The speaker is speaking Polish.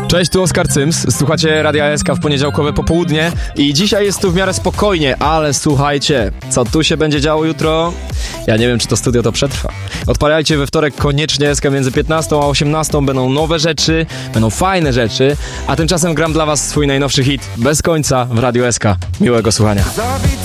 Cześć, tu Oskar Cyms, słuchacie Radia SK w poniedziałkowe popołudnie i dzisiaj jest tu w miarę spokojnie, ale słuchajcie, co tu się będzie działo jutro? Ja nie wiem, czy to studio to przetrwa. Odpalajcie we wtorek koniecznie SK między 15 a 18, będą nowe rzeczy, będą fajne rzeczy, a tymczasem gram dla was swój najnowszy hit Bez końca w Radiu SK. Miłego słuchania.